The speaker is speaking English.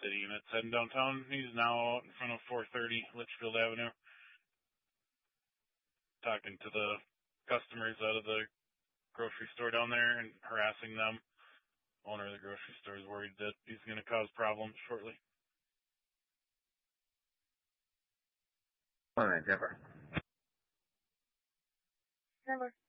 City Units heading downtown. He's now out in front of 430 Litchfield Avenue, talking to the customers out of the grocery store down there and harassing them. Owner of the grocery store is worried that he's going to cause problems shortly. All right, Deborah. Never.